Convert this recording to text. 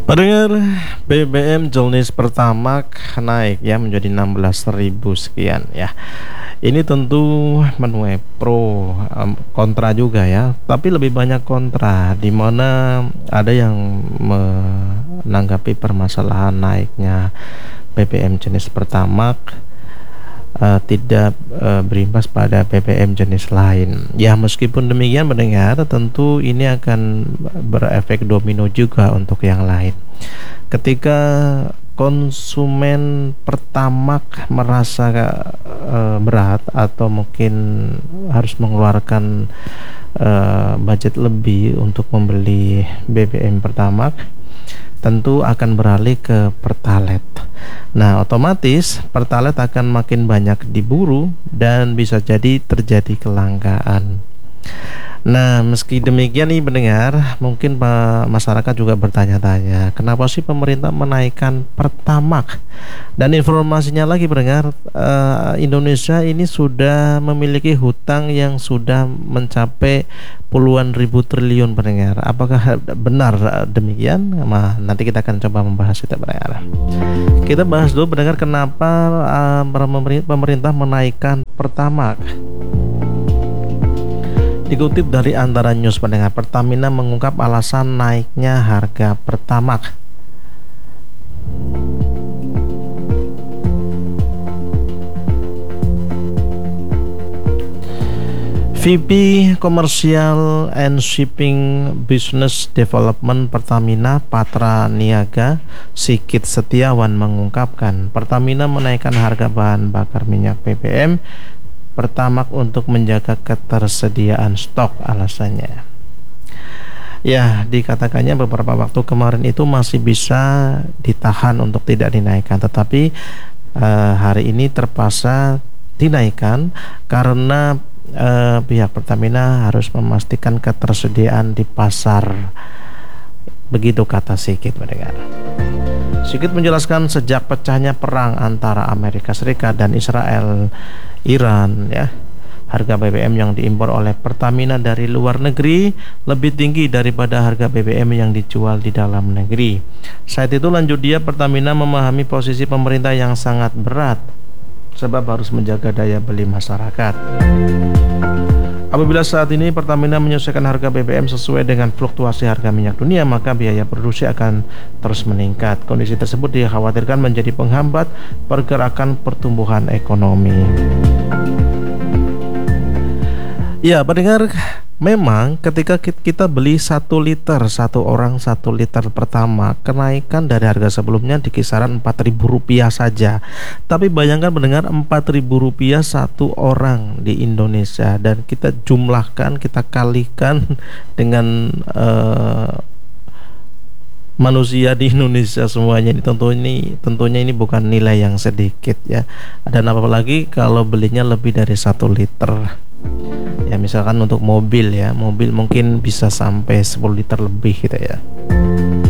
Pendengar, BBM jenis Pertamax naik ya menjadi 16.000 sekian ya. Ini tentu menuai pro kontra juga ya, tapi lebih banyak kontra di mana ada yang menanggapi permasalahan naiknya BBM jenis Pertamax tidak berimbas pada BBM jenis lain. Ya, meskipun demikian mendengar, tentu ini akan berefek domino juga untuk yang lain. Ketika konsumen Pertamax merasa berat atau mungkin harus mengeluarkan budget lebih untuk membeli BBM Pertamax, tentu akan beralih ke Pertalite. Nah, otomatis Pertalite akan makin banyak diburu dan bisa jadi terjadi kelangkaan. Nah, meski demikian nih pendengar, mungkin masyarakat juga bertanya-tanya, kenapa sih pemerintah menaikkan Pertamax? Dan informasinya lagi pendengar, Indonesia ini sudah memiliki hutang yang sudah mencapai puluhan ribu triliun pendengar. Apakah benar demikian? Nah, nanti kita akan coba membahas itu pendengar. Kita bahas dulu pendengar, kenapa pemerintah menaikkan Pertamax. Dikutip dari Antara News pendengar, Pertamina mengungkap alasan naiknya harga Pertamax. VP Commercial and Shipping Business Development Pertamina Patra Niaga Sigit Setiawan mengungkapkan Pertamina menaikkan harga bahan bakar minyak BBM Pertamax untuk menjaga ketersediaan stok, alasannya. Ya, dikatakannya beberapa waktu kemarin itu masih bisa ditahan untuk tidak dinaikkan, tetapi hari ini terpaksa dinaikkan karena pihak Pertamina harus memastikan ketersediaan di pasar. Begitu kata Sigit mendengar. Sigit menjelaskan sejak pecahnya perang antara Amerika Serikat dan Iran ya, harga BBM yang diimpor oleh Pertamina dari luar negeri lebih tinggi daripada harga BBM yang dijual di dalam negeri. Saat itu lanjut dia, Pertamina memahami posisi pemerintah yang sangat berat sebab harus menjaga daya beli masyarakat. Apabila saat ini Pertamina menyesuaikan harga BBM sesuai dengan fluktuasi harga minyak dunia, maka biaya produksi akan terus meningkat. Kondisi tersebut dikhawatirkan menjadi penghambat pergerakan pertumbuhan ekonomi. Ya, pendengar, memang ketika kita beli 1 liter, satu orang 1 liter Pertamax, kenaikan dari harga sebelumnya di kisaran Rp4.000 saja. Tapi bayangkan pendengar, Rp4.000 satu orang di Indonesia, dan kita jumlahkan, kita kalikan dengan manusia di Indonesia semuanya, tentunya ini bukan nilai yang sedikit ya. Dan apalagi kalau belinya lebih dari 1 liter. Ya, misalkan untuk mobil ya, mobil mungkin bisa sampai 10 liter lebih gitu ya.